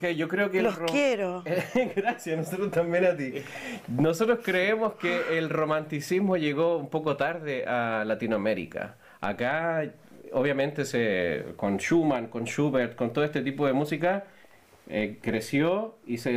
Que yo creo que Los quiero. Gracias, nosotros también a ti. Nosotros creemos que el romanticismo llegó un poco tarde a Latinoamérica. Acá, obviamente, con Schumann, con Schubert, con todo este tipo de música, creció y se